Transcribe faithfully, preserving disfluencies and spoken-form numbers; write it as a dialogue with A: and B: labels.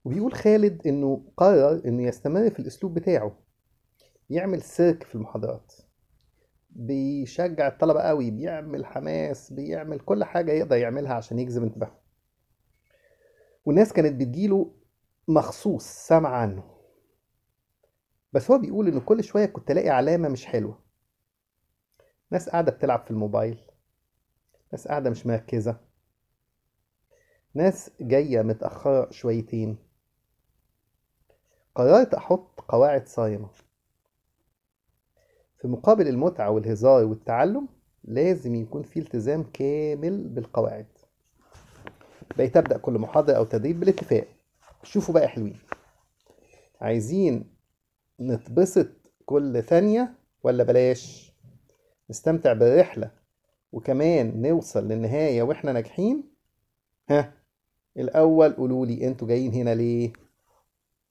A: وبيقول خالد إنه قرر إنه يستمر في الأسلوب بتاعه، يعمل سيرك في المحاضرات، بيشجع الطلبة قوي، بيعمل حماس، بيعمل كل حاجة يقدر يعملها عشان يجذب انتباههم. والناس كانت بتجيله مخصوص سامع عنه. بس هو بيقول إنه كل شوية كنت ألاقي علامة مش حلوة. ناس قاعدة بتلعب في الموبايل، ناس قاعدة مش مركزة، ناس جاية متأخرة شويتين. قررت أحط قواعد صارمة. في مقابل المتعة والهزار والتعلم لازم يكون في التزام كامل بالقواعد. بقيت أبدأ كل محاضرة أو تدريب بالاتفاق. شوفوا بقى حلوين، عايزين نتبسط كل ثانية ولا بلاش نستمتع بالرحلة وكمان نوصل للنهاية وإحنا ناجحين؟ ها، الأول قولولي أنتوا جايين هنا ليه؟